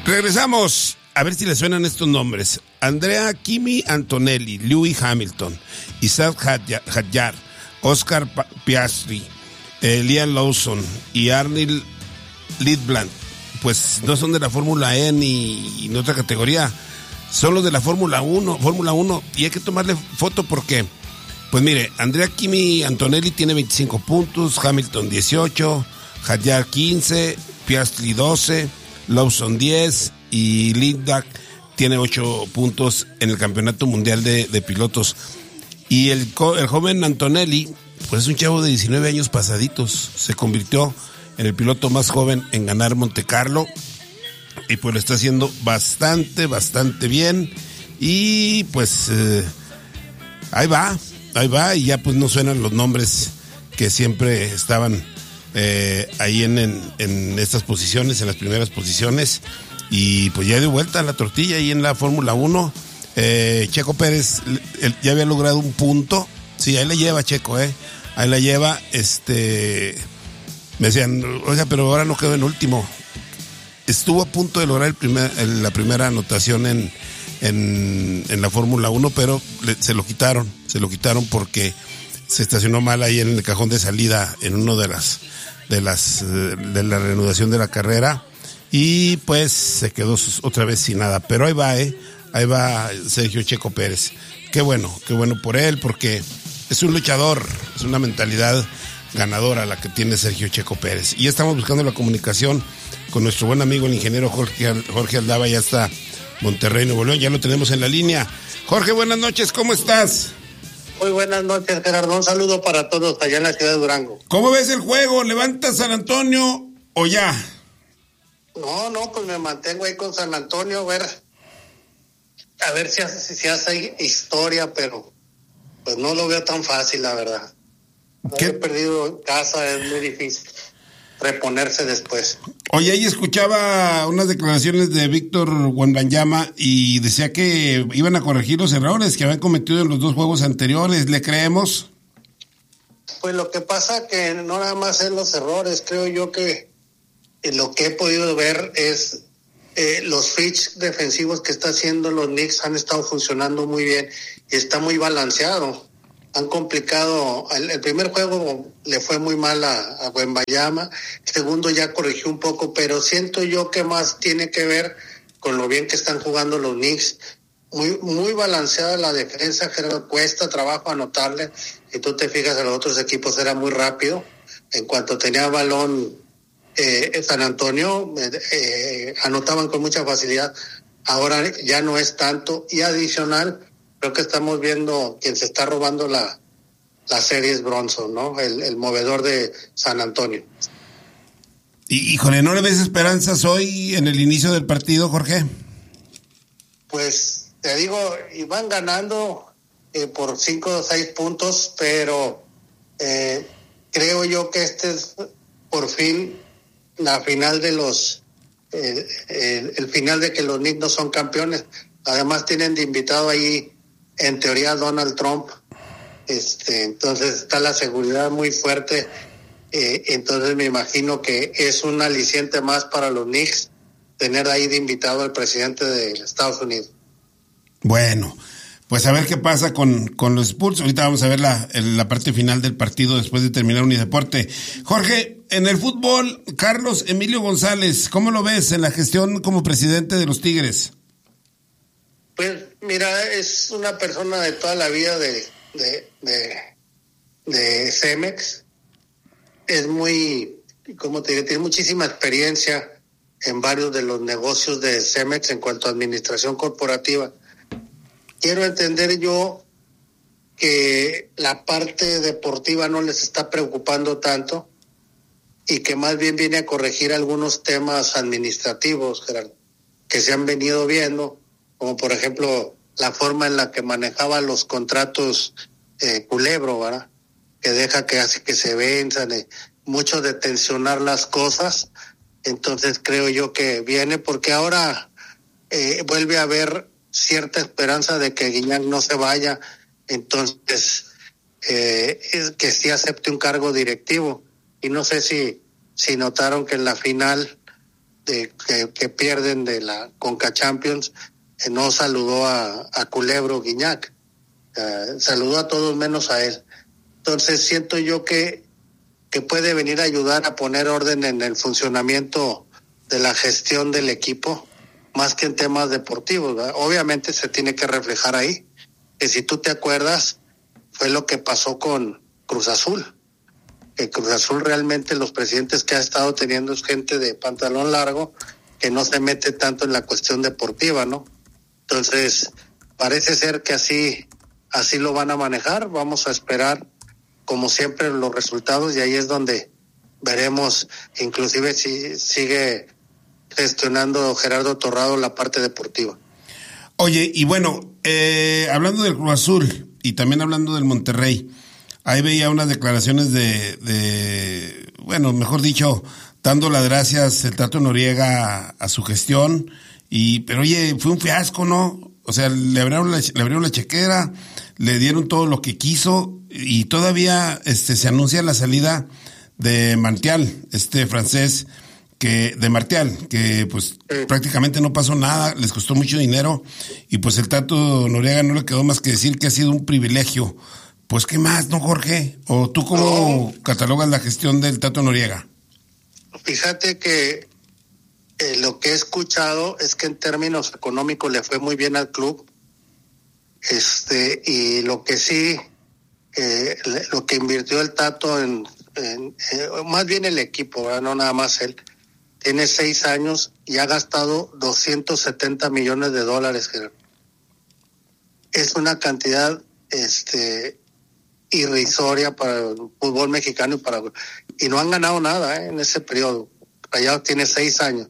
Regresamos. A ver si le suenan estos nombres. Andrea Kimi Antonelli, Lewis Hamilton, Isaac Hadjar, Oscar Piastri, Liam Lawson y Arnold Lidbland. Pues no son de la Fórmula E ni en otra categoría. Son los de la Fórmula 1. Y hay que tomarle foto porque, pues mire, Andrea Kimi Antonelli tiene 25 puntos, Hamilton 18, Hadjar 15, Piastri 12, Lawson 10 y Lidbland tiene 8 puntos en el Campeonato Mundial de Pilotos. Y el joven Antonelli, pues es un chavo de 19 años pasaditos. Se convirtió en el piloto más joven en ganar Monte Carlo. Y pues lo está haciendo bastante bien. Y pues ahí va. Y ya pues no suenan los nombres que siempre estaban ahí en estas posiciones, en las primeras posiciones. Y pues ya dio vuelta la tortilla ahí en la Fórmula 1. Checo Pérez ya había logrado un punto. Sí, ahí la lleva Checo, ahí la lleva. Me decían, oiga, pero ahora no quedó en último. Estuvo a punto de lograr la primera anotación en la Fórmula 1, pero se lo quitaron porque se estacionó mal ahí en el cajón de salida en uno de la reanudación de la carrera. Y pues se quedó otra vez sin nada. Pero ahí va Sergio Checo Pérez. Qué bueno por él, porque es un luchador, es una mentalidad ganadora la que tiene Sergio Checo Pérez. Y estamos buscando la comunicación con nuestro buen amigo el ingeniero Jorge Aldaba, ya está Monterrey, Nuevo León, ya lo tenemos en la línea. Jorge, buenas noches, ¿cómo estás? Muy buenas noches, Gerardo, un saludo para todos allá en la ciudad de Durango. ¿Cómo ves el juego? ¿Levanta San Antonio o ya? No, pues me mantengo ahí con San Antonio, a ver si hace historia, pero pues no lo veo tan fácil, la verdad. He perdido en casa, es muy difícil reponerse después. Oye, ahí escuchaba unas declaraciones de Víctor Wembanyama y decía que iban a corregir los errores que habían cometido en los 2 juegos anteriores. ¿Le creemos? Pues lo que pasa que no nada más es los errores, creo yo que lo que he podido ver es los switch defensivos que está haciendo los Knicks han estado funcionando muy bien y está muy balanceado. Han complicado, el primer juego le fue muy mal a Wembanyama, el segundo ya corrigió un poco, pero siento yo que más tiene que ver con lo bien que están jugando los Knicks. Muy balanceada la defensa, Gerardo, cuesta trabajo anotarle, y tú te fijas en los otros equipos era muy rápido, en cuanto tenía balón San Antonio anotaban con mucha facilidad, ahora ya no es tanto, y adicional creo que estamos viendo quien se está robando la serie es Bronson, ¿no? El movedor de San Antonio. Híjole, ¿no le ves esperanzas hoy en el inicio del partido, Jorge? Pues te digo, iban ganando por 5 o 6 puntos, pero creo yo que este es por fin la final de el final de que los Knicks no son campeones. Además tienen de invitado ahí en teoría Donald Trump, entonces está la seguridad muy fuerte, entonces me imagino que es un aliciente más para los Knicks tener ahí de invitado al presidente de Estados Unidos. Bueno, pues a ver qué pasa con los Spurs. Ahorita vamos a ver la parte final del partido después de terminar Unideporte. Jorge, en el fútbol, Carlos Emilio González, ¿cómo lo ves en la gestión como presidente de los Tigres? Pues mira, es una persona de toda la vida de Cemex. Es muy, ¿cómo te diré? Tiene muchísima experiencia en varios de los negocios de Cemex en cuanto a administración corporativa. Quiero entender yo que la parte deportiva no les está preocupando tanto y que más bien viene a corregir algunos temas administrativos, Gerardo, que se han venido viendo, como por ejemplo la forma en la que manejaba los contratos Culebro, ¿verdad? Que deja que hace que se venzan, mucho de tensionar las cosas. Entonces creo yo que viene porque ahora vuelve a haber cierta esperanza de que Guiñac no se vaya, entonces es que sí acepte un cargo directivo. Y no sé si notaron que en la final que pierden de la Conca Champions, no saludó a Culebro Guiñac, saludó a todos menos a él. Entonces siento yo que puede venir a ayudar a poner orden en el funcionamiento de la gestión del equipo, más que en temas deportivos, ¿verdad? Obviamente se tiene que reflejar ahí, que si tú te acuerdas, fue lo que pasó con Cruz Azul. Que Cruz Azul realmente los presidentes que ha estado teniendo es gente de pantalón largo, que no se mete tanto en la cuestión deportiva, ¿no? Entonces, parece ser que así lo van a manejar. Vamos a esperar, como siempre, los resultados, y ahí es donde veremos, inclusive si sigue gestionando Gerardo Torrado la parte deportiva. Oye, y bueno, hablando del Cruz Azul y también hablando del Monterrey, ahí veía unas declaraciones bueno, mejor dicho, dando las gracias el Tato Noriega a su gestión, pero oye, fue un fiasco, ¿no? O sea, le abrieron la chequera, le dieron todo lo que quiso, y todavía se anuncia la salida de Martial, francés, de Martial, que pues prácticamente no pasó nada, les costó mucho dinero, y pues el Tato Noriega no le quedó más que decir que ha sido un privilegio. Pues, ¿qué más, no, Jorge? ¿O tú cómo catalogas la gestión del Tato Noriega? Fíjate que lo que he escuchado es que en términos económicos le fue muy bien al club, y lo que sí, lo que invirtió el Tato más bien el equipo, ¿verdad? No nada más él, tiene 6 años y ha gastado $270 millones, Gerardo. Es una cantidad, irrisoria para el fútbol mexicano y no han ganado nada en ese periodo. Rayados tiene 6 años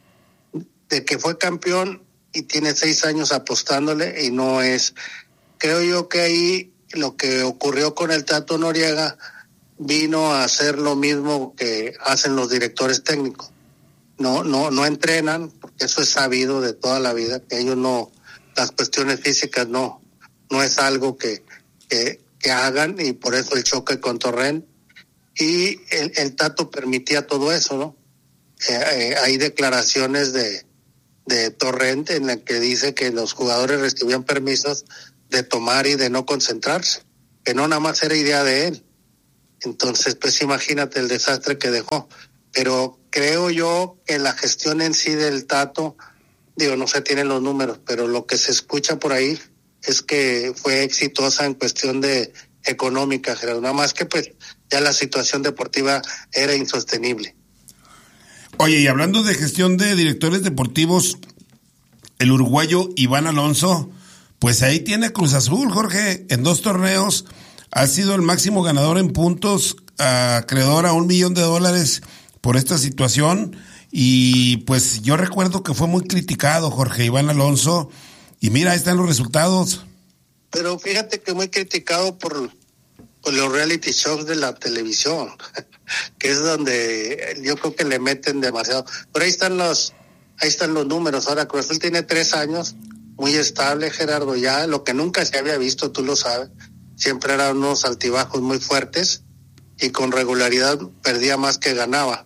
de que fue campeón y tiene 6 años apostándole, y no es. Creo yo que ahí lo que ocurrió con el Tato Noriega vino a hacer lo mismo que hacen los directores técnicos. No entrenan, porque eso es sabido de toda la vida, que ellos las cuestiones físicas no es algo que hagan, y por eso el choque con Torrent, y el Tato permitía todo eso, ¿no? Hay declaraciones de Torrent en la que dice que los jugadores recibían permisos de tomar y de no concentrarse, que no nada más era idea de él. Entonces, pues imagínate el desastre que dejó. Pero creo yo que la gestión en sí del Tato, no se tienen los números, pero lo que se escucha por ahí es que fue exitosa en cuestión de económica, Gerardo. Nada más que pues ya la situación deportiva era insostenible. Oye, y hablando de gestión de directores deportivos, el uruguayo Iván Alonso, pues ahí tiene Cruz Azul, Jorge, en 2 torneos, ha sido el máximo ganador en puntos, acreedor a $1 millón por esta situación, y pues yo recuerdo que fue muy criticado, Jorge, Iván Alonso, y mira, ahí están los resultados. Pero fíjate que muy criticado por los reality shows de la televisión, que es donde yo creo que le meten demasiado. Pero ahí están los números. Ahora Cruz Azul tiene 3 años, muy estable, Gerardo, ya lo que nunca se había visto, tú lo sabes. Siempre eran unos altibajos muy fuertes y con regularidad perdía más que ganaba.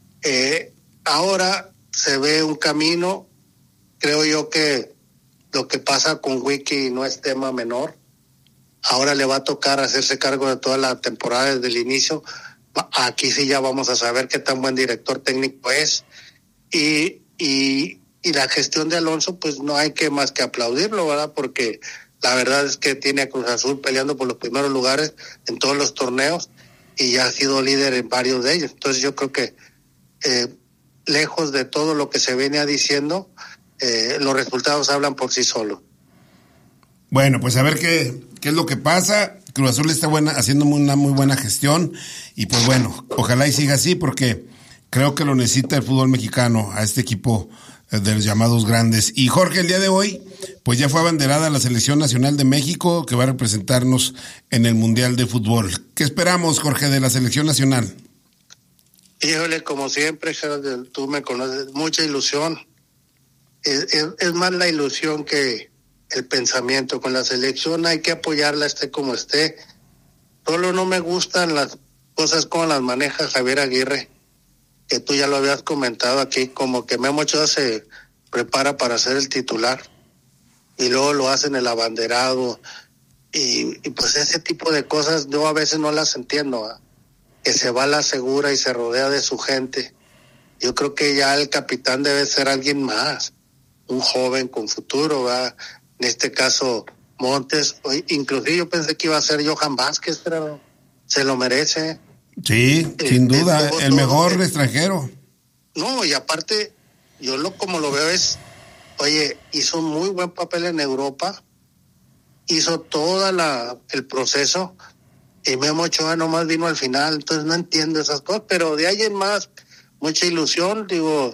Ahora se ve un camino. Creo yo que lo que pasa con Wiki no es tema menor. Ahora le va a tocar hacerse cargo de toda la temporada desde el inicio. Aquí sí ya vamos a saber qué tan buen director técnico es. Y la gestión de Alonso, pues no hay que más que aplaudirlo, ¿verdad? Porque la verdad es que tiene a Cruz Azul peleando por los primeros lugares en todos los torneos y ya ha sido líder en varios de ellos. Entonces yo creo que lejos de todo lo que se venía diciendo, los resultados hablan por sí solos. Bueno, pues a ver qué es lo que pasa. Cruz Azul está haciendo una muy buena gestión, y pues bueno, ojalá y siga así, porque creo que lo necesita el fútbol mexicano, a este equipo de los llamados grandes. Y Jorge, el día de hoy, pues ya fue abanderada la Selección Nacional de México, que va a representarnos en el Mundial de Fútbol. ¿Qué esperamos, Jorge, de la Selección Nacional? Híjole, como siempre, Gerardo, tú me conoces, mucha ilusión. Es más la ilusión que el pensamiento. Con la selección hay que apoyarla, esté como esté. Solo no me gustan las cosas como las maneja Javier Aguirre, que tú ya lo habías comentado aquí, como que Memo Ochoa se prepara para ser el titular y luego lo hacen el abanderado y pues ese tipo de cosas yo a veces no las entiendo, ¿eh? Que se va a la segura y se rodea de su gente. Yo creo que ya el capitán debe ser alguien más, un joven con futuro, ¿verdad? En este caso Montes, inclusive yo pensé que iba a ser Johan Vázquez, pero se lo merece. Sí, sin duda, el mejor extranjero. No, y aparte, como lo veo es, oye, hizo un muy buen papel en Europa, hizo el proceso, y Memo Ochoa nomás vino al final, entonces no entiendo esas cosas, pero de ahí en más, mucha ilusión,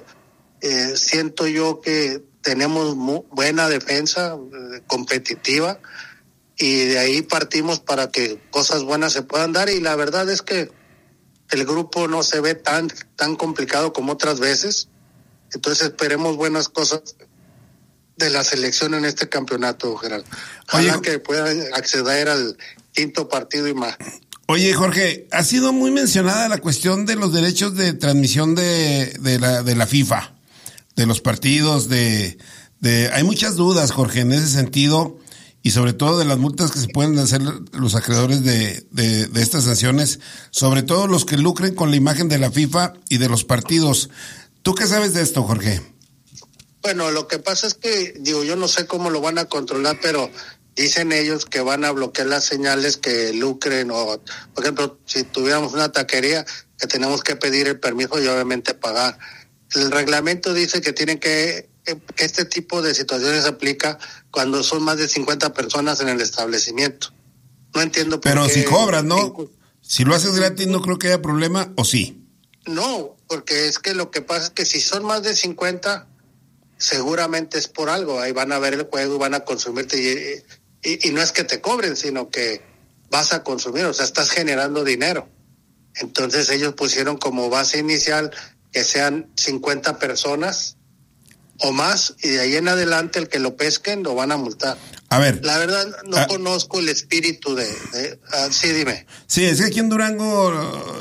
siento yo que tenemos buena defensa, competitiva, y de ahí partimos para que cosas buenas se puedan dar, y la verdad es que el grupo no se ve tan complicado como otras veces, entonces esperemos buenas cosas de la selección en este campeonato, Gerardo. Ojalá que puedan acceder al quinto partido y más. Oye, Jorge, ha sido muy mencionada la cuestión de los derechos de transmisión de la FIFA, de los partidos, hay muchas dudas, Jorge, en ese sentido, y sobre todo de las multas que se pueden hacer los acreedores de estas sanciones, sobre todo los que lucren con la imagen de la FIFA y de los partidos. ¿Tú qué sabes de esto, Jorge? Bueno, lo que pasa es que, yo no sé cómo lo van a controlar, pero dicen ellos que van a bloquear las señales que lucren, o, por ejemplo, si tuviéramos una taquería, que tenemos que pedir el permiso y obviamente pagar. El reglamento dice que que este tipo de situaciones se aplica cuando son más de 50 personas en el establecimiento. No entiendo por qué. Pero si cobras, ¿no? Si lo haces gratis, no creo que haya problema, ¿o sí? No, porque es que lo que pasa es que si son más de 50, seguramente es por algo. Ahí van a ver el juego y van a consumirte. Y no es que te cobren, sino que vas a consumir, o sea, estás generando dinero. Entonces ellos pusieron como base inicial que sean 50 personas o más, y de ahí en adelante el que lo pesquen lo van a multar. A ver. La verdad no conozco el espíritu sí, dime. Sí, es que aquí en Durango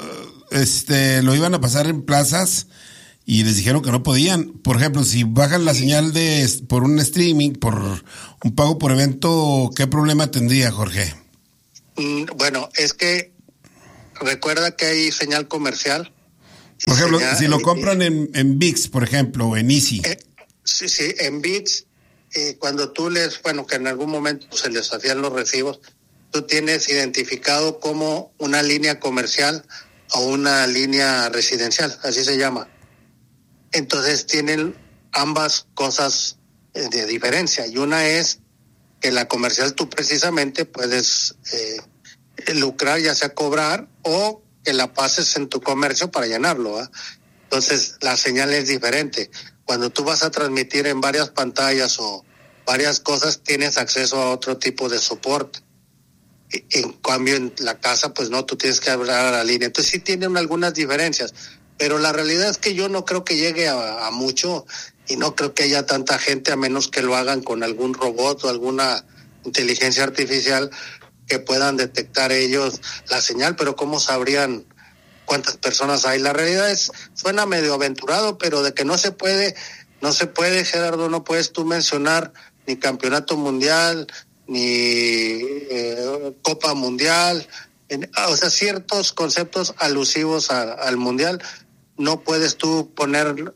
lo iban a pasar en plazas y les dijeron que no podían. Por ejemplo, si bajan la señal por un streaming, por un pago por evento, ¿qué problema tendría, Jorge? Bueno, es que recuerda que hay señal comercial. Por ejemplo, si lo compran en ViX, por ejemplo, o en Easy. Sí, en ViX, cuando tú que en algún momento se les hacían los recibos, tú tienes identificado como una línea comercial o una línea residencial, así se llama. Entonces tienen ambas cosas de diferencia, y una es que la comercial tú precisamente puedes lucrar, ya sea cobrar o que la pases en tu comercio para llenarlo, ¿eh? Entonces la señal es diferente. Cuando tú vas a transmitir en varias pantallas o varias cosas, tienes acceso a otro tipo de soporte. En cambio en la casa pues no, tú tienes que hablar a la línea. Entonces sí tienen algunas diferencias, pero la realidad es que yo no creo que llegue a mucho, y no creo que haya tanta gente, a menos que lo hagan con algún robot o alguna inteligencia artificial que puedan detectar ellos la señal, pero ¿cómo sabrían cuántas personas hay? La realidad suena medio aventurado, pero de que no se puede, Gerardo, no puedes tú mencionar ni campeonato mundial, ni Copa Mundial, o sea, ciertos conceptos alusivos al mundial, no puedes tú poner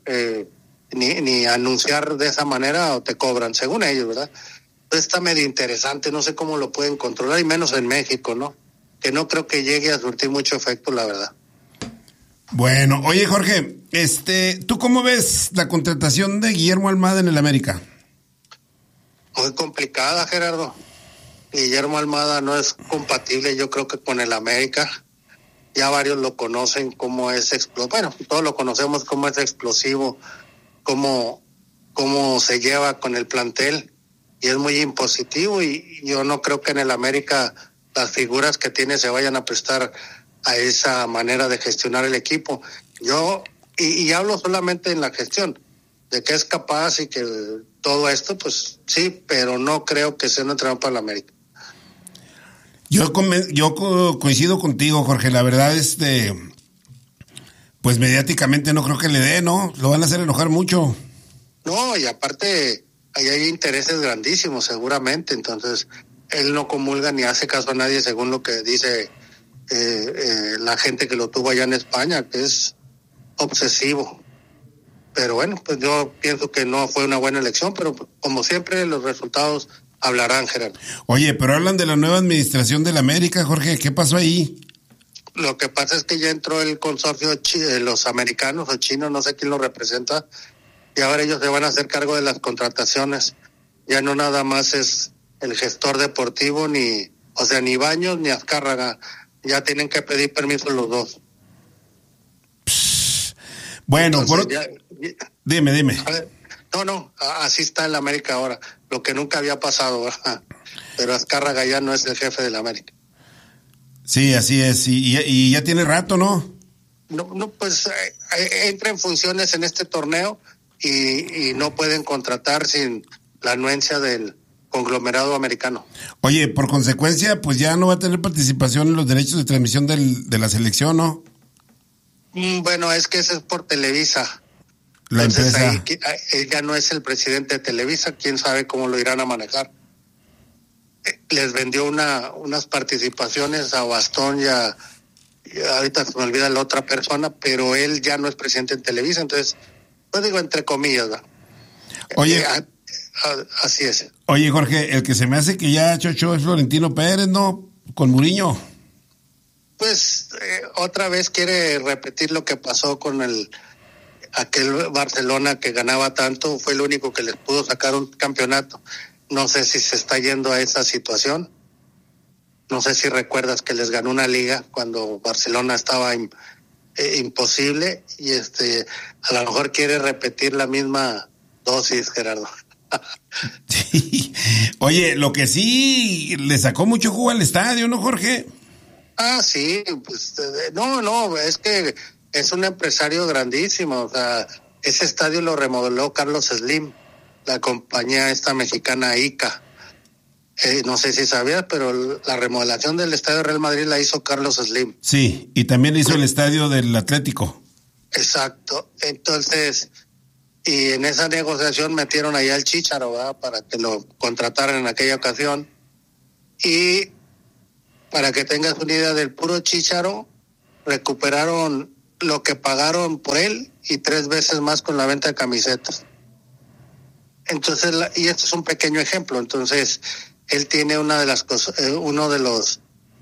ni anunciar de esa manera, o te cobran, según ellos, ¿verdad? Entonces está medio interesante, no sé cómo lo pueden controlar, y menos en México, ¿no? Que no creo que llegue a surtir mucho efecto, la verdad. Bueno, oye, Jorge, ¿tú cómo ves la contratación de Guillermo Almada en el América? Muy complicada, Gerardo. Guillermo Almada no es compatible, yo creo que con el América. Ya varios lo conocen como es explosivo. Bueno, todos lo conocemos como es explosivo, cómo se lleva con el plantel, y es muy impositivo, y yo no creo que en el América las figuras que tiene se vayan a prestar a esa manera de gestionar el equipo. Yo, y hablo solamente en la gestión, de que es capaz y que todo esto, pues sí, pero no creo que sea un entrenador para el América. Yo coincido contigo, Jorge. La verdad, Pues mediáticamente no creo que le dé, ¿no? Lo van a hacer enojar mucho. No, y aparte, ahí hay intereses grandísimos seguramente, entonces él no comulga ni hace caso a nadie según lo que dice la gente que lo tuvo allá en España, que es obsesivo. Pero bueno, pues yo pienso que no fue una buena elección, pero como siempre los resultados hablarán, Gerardo. Oye, pero hablan de la nueva administración de la América, Jorge, ¿qué pasó ahí? Lo que pasa es que ya entró el consorcio de los americanos o chinos, no sé quién lo representa, y ahora ellos se van a hacer cargo de las contrataciones. Ya no nada más es el gestor deportivo, ni Baños ni Azcárraga, ya tienen que pedir permiso los dos. Bueno, entonces, dime. No, así está el América ahora, lo que nunca había pasado, ¿verdad? Pero Azcárraga ya no es el jefe del América. Sí, así es, y ya tiene rato, ¿no? No, pues entra en funciones en este torneo y no pueden contratar sin la anuencia del conglomerado americano. Oye, por consecuencia, pues ya no va a tener participación en los derechos de transmisión de la selección, ¿no? Bueno, es que ese es por Televisa. La entonces, empresa. Él ya no es el presidente de Televisa, quién sabe cómo lo irán a manejar. Les vendió unas participaciones a Bastón y ahorita se me olvida la otra persona, pero él ya no es presidente en Televisa, entonces, pues digo entre comillas, ¿verdad? Oye, así es. Oye, Jorge, el que se me hace que ya chocho es Florentino Pérez, ¿no? Con Mourinho. Pues otra vez quiere repetir lo que pasó con aquel Barcelona que ganaba tanto, fue el único que les pudo sacar un campeonato. No sé si se está yendo a esa situación. No sé si recuerdas que les ganó una liga cuando Barcelona estaba imposible y a lo mejor quiere repetir la misma dosis, Gerardo. Sí. Oye, lo que sí le sacó mucho jugo al estadio, ¿no, Jorge? Sí, pues no, es que es un empresario grandísimo, o sea, ese estadio lo remodeló Carlos Slim, la compañía esta mexicana ICA. No sé si sabías, pero la remodelación del estadio Real Madrid la hizo Carlos Slim. Sí, y también hizo el estadio del Atlético. Exacto, entonces, y en esa negociación metieron ahí al Chícharo, ¿verdad? Para que lo contrataran en aquella ocasión. Y para que tengas una idea del puro Chícharo, recuperaron lo que pagaron por él y 3 veces más con la venta de camisetas. Entonces, y esto es un pequeño ejemplo. Entonces, él tiene una de las cosas, uno de los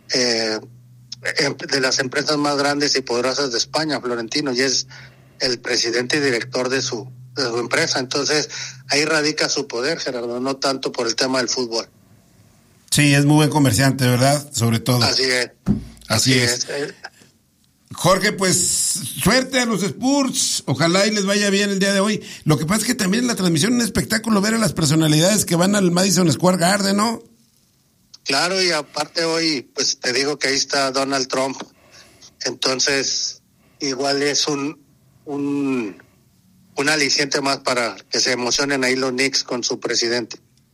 de las empresas más grandes y poderosas de España, Florentino, y es el presidente y director de su empresa. Entonces, ahí radica su poder, Gerardo, no tanto por el tema del fútbol. Sí, es muy buen comerciante, ¿verdad? Sobre todo. Así es. Jorge, pues suerte a los Spurs, ojalá y les vaya bien el día de hoy. Lo que pasa es que también en la transmisión es un espectáculo ver a las personalidades que van al Madison Square Garden, ¿no? Claro, y aparte hoy, pues te digo que ahí está Donald Trump, entonces igual es un aliciente más para que se emocionen ahí los Knicks con su presidente.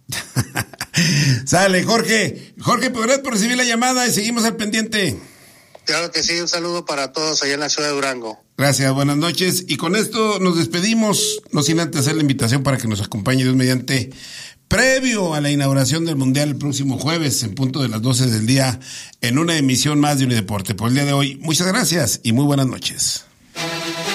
Sale, Jorge, pues gracias por recibir la llamada y seguimos al pendiente. Claro que sí, un saludo para todos allá en la ciudad de Durango. Gracias, buenas noches. Y con esto nos despedimos, no sin antes hacer la invitación para que nos acompañe Dios mediante, previo a la inauguración del Mundial el próximo jueves, en punto de las 12 del día, en una emisión más de Unideporte. Por el día de hoy, muchas gracias y muy buenas noches.